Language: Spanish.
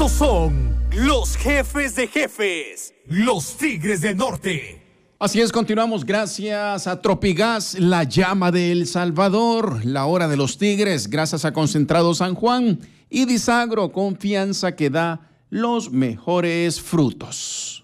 Estos son los jefes de jefes, los Tigres del Norte. Así es, continuamos gracias a Tropigas, la llama de El Salvador, la hora de los Tigres, gracias a Concentrado San Juan y Disagro, confianza que da los mejores frutos.